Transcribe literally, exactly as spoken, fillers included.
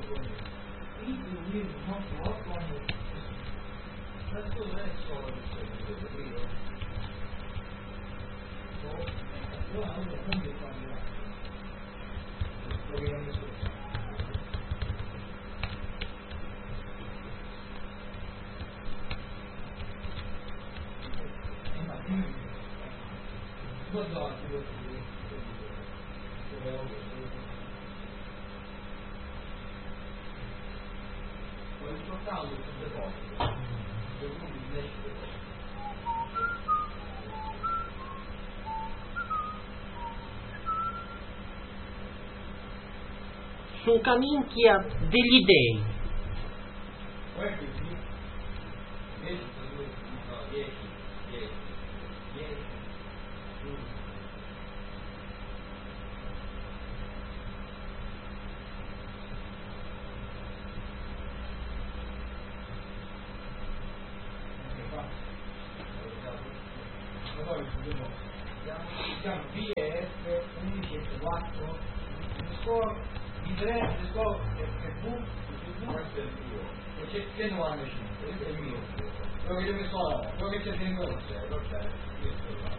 Su una minchia degli dei. Siamo B e F undici e quattro, il score di tre, il score è V, questo è il tuo, e c'è P novantacinque, questo è il mio, quello che io mi so, quello che c'è dentro non c'è, non c'è, io sto là.